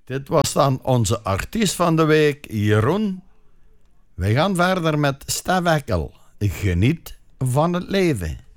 Dit was dan onze artiest van de week, Jeroen. We gaan verder met Stef Ekkel. Geniet van het leven.